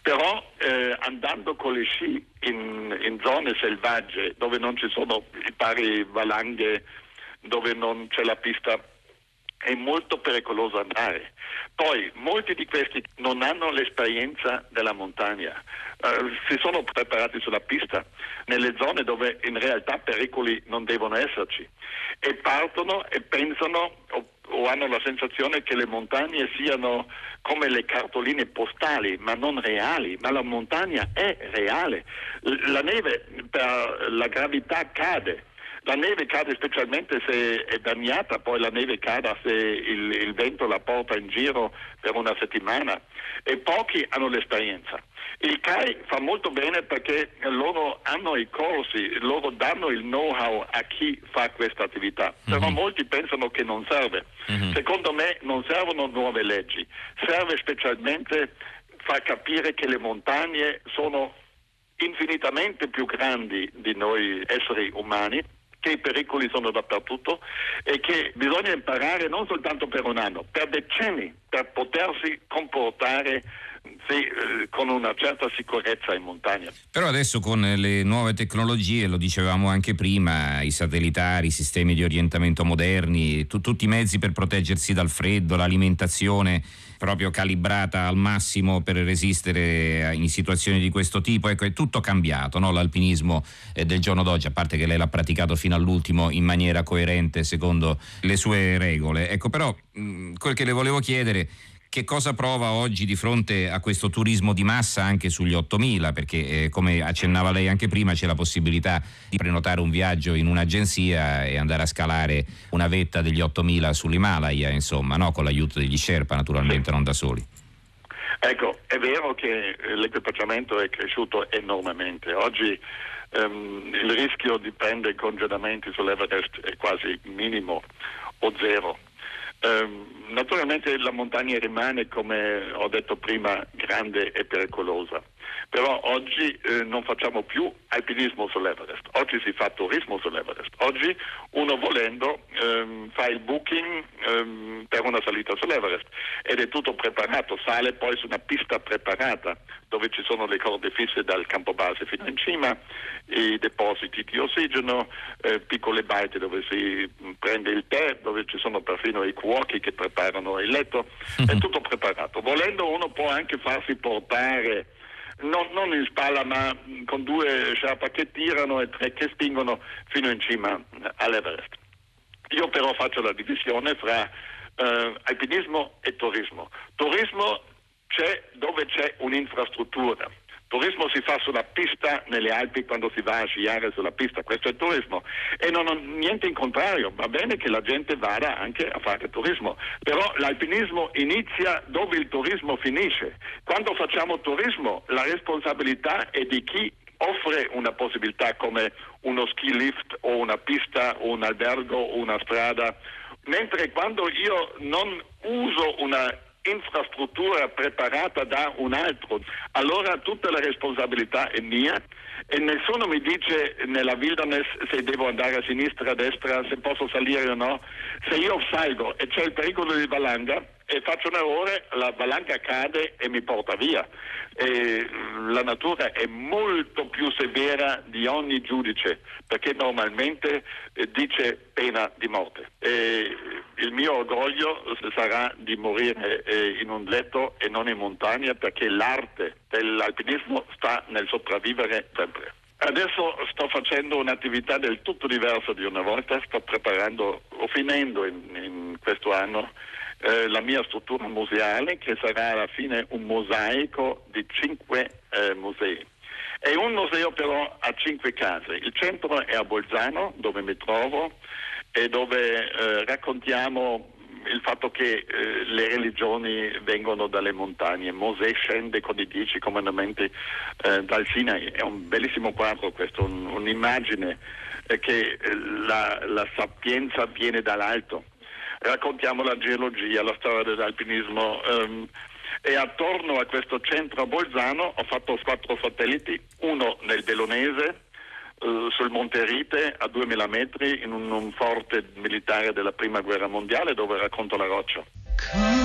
Però andando con le sci in zone selvagge dove non ci sono i pari valanghe, dove non c'è la pista, è molto pericoloso andare. Poi molti di questi non hanno l'esperienza della montagna, si sono preparati sulla pista nelle zone dove in realtà pericoli non devono esserci, e partono e pensano o hanno la sensazione che le montagne siano come le cartoline postali, ma non reali. Ma la montagna è reale. La neve per la gravità cade. La neve cade specialmente se è bagnata, poi la neve cade se il vento la porta in giro per una settimana, e pochi hanno l'esperienza. Il CAI fa molto bene perché loro hanno i corsi, loro danno il know-how a chi fa questa attività, però molti pensano che non serve. Secondo me non servono nuove leggi, serve specialmente far capire che le montagne sono infinitamente più grandi di noi esseri umani, che i pericoli sono dappertutto e che bisogna imparare non soltanto per un anno, per decenni, per potersi comportare con una certa sicurezza in montagna. Però adesso con le nuove tecnologie, lo dicevamo anche prima, i satellitari, i sistemi di orientamento moderni, tutti i mezzi per proteggersi dal freddo, l'alimentazione proprio calibrata al massimo per resistere in situazioni di questo tipo, ecco, è tutto cambiato, no? L'alpinismo del giorno d'oggi, a parte che lei l'ha praticato fino all'ultimo in maniera coerente secondo le sue regole, ecco, però quel che le volevo chiedere: che cosa prova oggi di fronte a questo turismo di massa anche sugli 8.000? Perché come accennava lei anche prima, c'è la possibilità di prenotare un viaggio in un'agenzia e andare a scalare una vetta degli 8.000 sull'Himalaya, insomma, no? Con l'aiuto degli Sherpa, naturalmente, non da soli. Ecco, è vero che l'equipaggiamento è cresciuto enormemente. Oggi il rischio di prendere congelamenti sull'Everest è quasi minimo o zero. Naturalmente la montagna rimane, come ho detto prima, grande e pericolosa, però oggi non facciamo più alpinismo sull'Everest, oggi si fa turismo sull'Everest. Oggi uno volendo fa il booking per una salita sull'Everest ed è tutto preparato, sale poi su una pista preparata dove ci sono le corde fisse dal campo base fino in cima, i depositi di ossigeno, piccole baite dove si prende il tè, dove ci sono perfino i cuochi che preparano il letto, è tutto preparato. Volendo uno può anche farsi portare, non in spalla, ma con 2 Sherpa che tirano e 3 che spingono fino in cima all'Everest. Io però faccio la divisione fra alpinismo e turismo. Turismo c'è dove c'è un'infrastruttura. Turismo si fa sulla pista nelle Alpi quando si va a sciare sulla pista, questo è turismo, e non ho niente in contrario, va bene che la gente vada anche a fare turismo, però l'alpinismo inizia dove il turismo finisce. Quando facciamo turismo la responsabilità è di chi offre una possibilità come uno ski lift o una pista o un albergo o una strada, mentre quando io non uso una infrastruttura preparata da un altro, allora tutta la responsabilità è mia e nessuno mi dice nella wilderness se devo andare a sinistra, a destra, se posso salire o no. Se io salgo e c'è il pericolo di valanga e faccio un errore, la valanga cade e mi porta via. E la natura è molto più severa di ogni giudice, perché normalmente dice pena di morte. E il mio orgoglio sarà di morire in un letto e non in montagna, perché l'arte dell'alpinismo sta nel sopravvivere sempre. Adesso sto facendo un'attività del tutto diversa di una volta, sto preparando o finendo in questo anno la mia struttura museale, che sarà alla fine un mosaico di 5 musei. È un museo però a 5 case. Il centro è a Bolzano, dove mi trovo, e dove raccontiamo il fatto che le religioni vengono dalle montagne. Mosè scende con i 10 comandamenti dal Sinai. È un bellissimo quadro questo, un'immagine che la sapienza viene dall'alto. Raccontiamo la geologia, la storia dell'alpinismo, e attorno a questo centro a Bolzano ho fatto 4 satelliti, uno nel Bellunese, sul Monte Rite a 2000 metri in un forte militare della prima guerra mondiale, dove racconto la roccia.